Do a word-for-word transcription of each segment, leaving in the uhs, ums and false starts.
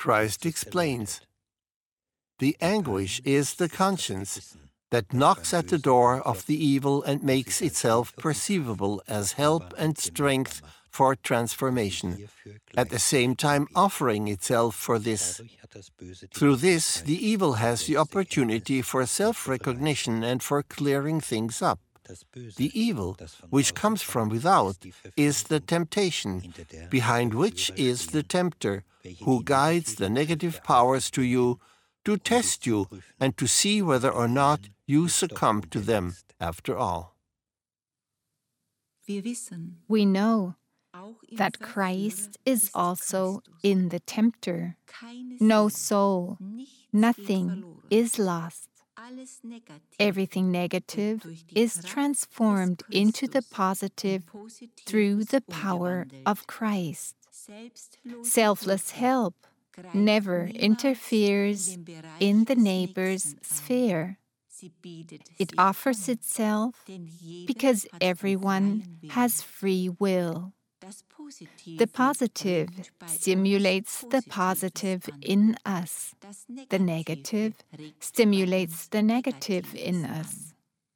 Christ explains. The anguish is the conscience that knocks at the door of the evil and makes itself perceivable as help and strength for transformation, at the same time offering itself for this. Through this, the evil has the opportunity for self-recognition and for clearing things up. The evil, which comes from without, is the temptation, behind which is the tempter, who guides the negative powers to you, to test you and to see whether or not you succumb to them after all. We know that Christ is also in the tempter. No soul, nothing is lost. Everything negative is transformed into the positive through the power of Christ. Selfless help never interferes in the neighbor's sphere. It offers itself because everyone has free will. The positive stimulates the positive in us. The negative stimulates the negative in us.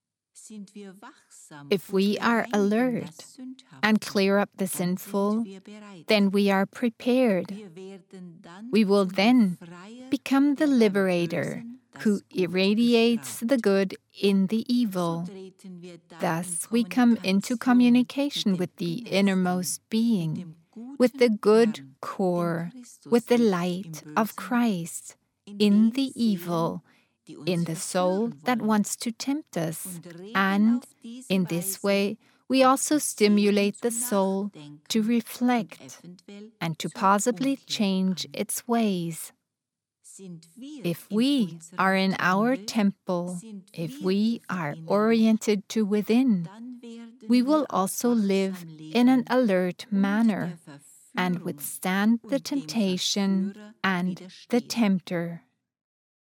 If we are alert and clear up the sinful, then we are prepared. We will then become the liberator who irradiates the good in the evil. Thus, we come into communication with the innermost being, with the good core, with the light of Christ, in the evil, in the soul that wants to tempt us. And in this way, we also stimulate the soul to reflect and to possibly change its ways. If we are in our temple, if we are oriented to within, we will also live in an alert manner and withstand the temptation and the tempter.